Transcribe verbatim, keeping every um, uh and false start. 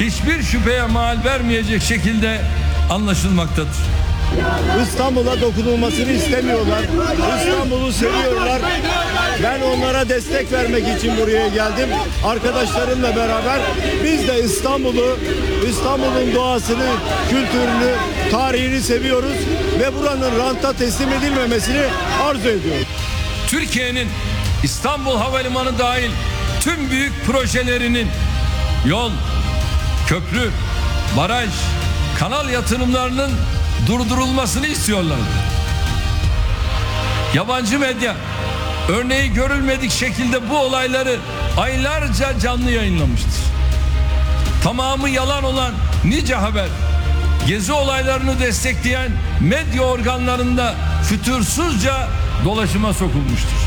hiçbir şüpheye mal vermeyecek şekilde anlaşılmaktadır. İstanbul'a dokunulmasını istemiyorlar. İstanbul'u seviyorlar. Ben onlara destek vermek için buraya geldim. Arkadaşlarımla beraber biz de İstanbul'u, İstanbul'un doğasını, kültürünü, tarihini seviyoruz ve buranın ranta teslim edilmemesini arzu ediyoruz. Türkiye'nin İstanbul Havalimanı dahil tüm büyük projelerinin yol, köprü, baraj, kanal yatırımlarının durdurulmasını istiyorlar. Yabancı medya örneği görülmedik şekilde bu olayları aylarca canlı yayınlamıştır. Tamamı yalan olan nice haber, gezi olaylarını destekleyen medya organlarında fütursuzca dolaşıma sokulmuştur.